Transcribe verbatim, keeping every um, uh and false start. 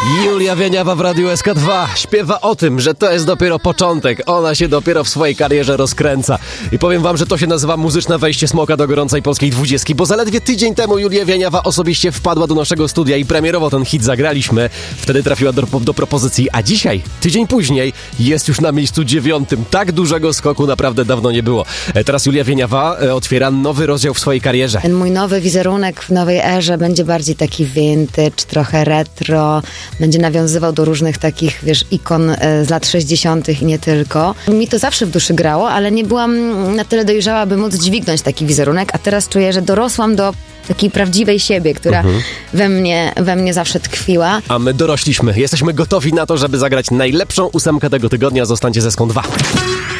Julia Wieniawa w Radiu S K dwa śpiewa o tym, że to jest dopiero początek. Ona się dopiero w swojej karierze rozkręca. I powiem wam, że to się nazywa muzyczne wejście Smoka do gorącej polskiej dwudziestki, bo zaledwie tydzień temu Julia Wieniawa osobiście wpadła do naszego studia i premierowo ten hit zagraliśmy. Wtedy trafiła do, do propozycji, a dzisiaj, tydzień później, jest już na miejscu dziewiątym. Tak dużego skoku naprawdę dawno nie było. Teraz Julia Wieniawa otwiera nowy rozdział w swojej karierze. Ten mój nowy wizerunek w nowej erze będzie bardziej taki vintage, trochę retro. Będzie nawiązywał do różnych takich, wiesz, ikon z lat sześćdziesiątych i nie tylko. Mi to zawsze w duszy grało, ale nie byłam na tyle dojrzała, by móc dźwignąć taki wizerunek, a teraz czuję, że dorosłam do takiej prawdziwej siebie, która mhm. we mnie, we mnie zawsze tkwiła. A my dorośliśmy. Jesteśmy gotowi na to, żeby zagrać najlepszą ósemkę tego tygodnia. Zostańcie ze S K dwa.